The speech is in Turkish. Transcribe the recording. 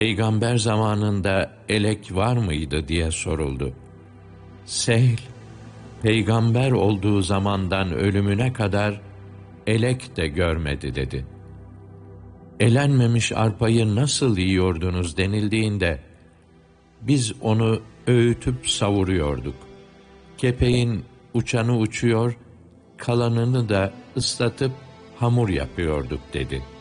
Peygamber zamanında elek var mıydı diye soruldu. Sehl, peygamber olduğu zamandan ölümüne kadar elek de görmedi dedi. Elenmemiş arpayı nasıl yiyordunuz denildiğinde, biz onu öğütüp savuruyorduk. Kepeğin uçanı uçuyor, kalanını da ıslatıp hamur yapıyorduk dedi.''